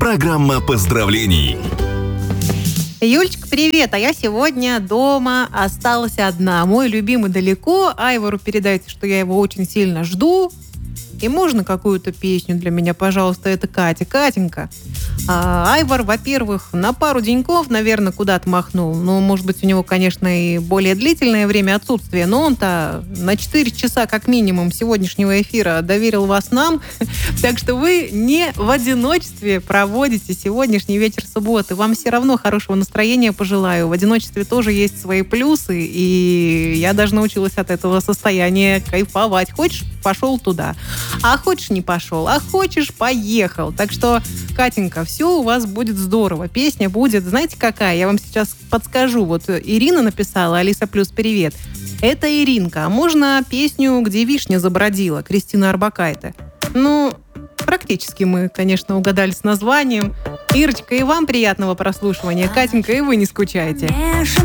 Программа поздравлений. Юлечка, привет! А я сегодня дома осталась одна. Мой любимый далеко. Айвару передайте, что я его очень сильно жду. И можно какую-то песню для меня, пожалуйста? Это Катя. Катенька. Айвар, во-первых, на пару деньков, наверное, куда-то махнул. Ну, может быть, у него, конечно, и более длительное время отсутствия, но он-то на 4 часа как минимум сегодняшнего эфира доверил вас нам. Так что вы не в одиночестве проводите сегодняшний вечер субботы. Вам все равно хорошего настроения пожелаю. В одиночестве тоже есть свои плюсы, и я даже научилась от этого состояния кайфовать. Хочешь, пошел туда. А хочешь, не пошел. А хочешь, поехал. Так что, Катенька, все у вас будет здорово. Песня будет, знаете, какая? Я вам сейчас подскажу. Вот Ирина написала, Алиса Плюс, привет. Это Иринка. А можно песню «Где вишня забродила» Кристина Орбакайте? Ну, практически мы, конечно, угадали с названием. Ирочка, и вам приятного прослушивания. Катенька, и вы не скучайте.